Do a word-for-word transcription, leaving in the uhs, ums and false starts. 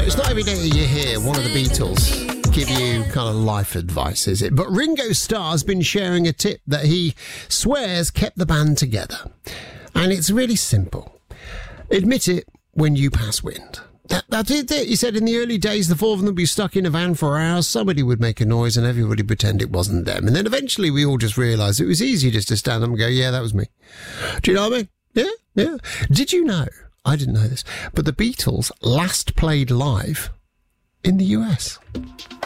It's not every day you hear one of the Beatles give you kind of life advice, is it? But Ringo Starr's been sharing a tip that he swears kept the band together. And it's really simple. Admit it when you pass wind. That, that's it. He said in the early days, the four of them would be stuck in a van for hours. Somebody would make a noise and everybody pretend it wasn't them. And then eventually we all just realised it was easy just to stand up and go, yeah, that was me. Do you know what I mean? Yeah, yeah. Did you know, I didn't know this, but the Beatles last played live in the U S.